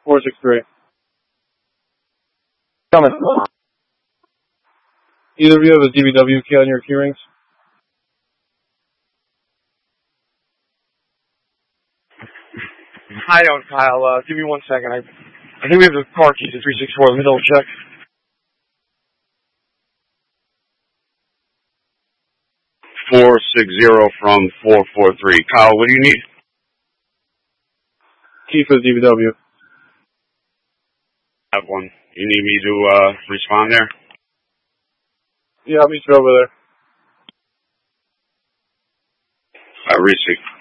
463. Coming. Either of you have a DBW key on your key rings? I don't, Kyle. Give me 1 second. I think we have the car keys at 364. Let me double check. $460 from 443. Kyle, what do you need? Key for the DBW. I have one. You need me to respond there? Yeah, I'll meet you over there. Receive.